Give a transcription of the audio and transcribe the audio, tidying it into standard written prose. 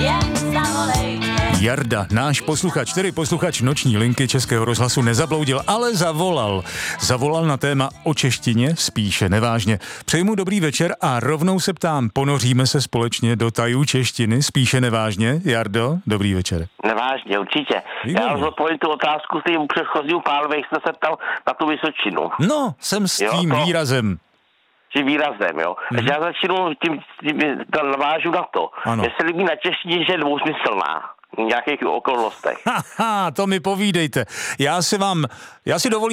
Jarda, náš posluchač, tedy posluchač noční linky Českého rozhlasu nezabloudil, ale zavolal. Zavolal na téma o češtině, spíše nevážně. Přeji mu dobrý večer a rovnou se ptám, ponoříme se společně do tajů češtiny, spíše nevážně? Jardo, dobrý večer. Nevážně, určitě. Výborně. Já zodpovím tu otázku s tím předchozím pánovi, jak jste se ptal na tu Vysočinu. No, jsem s tím výrazem. Tím výrazem, jo. Takže já začnu tím navážu na to. Ano. Mně se líbí na češtině, že je dvousmyslná. V nějakých okolnostech. Haha, to mi povídejte. Já si dovolím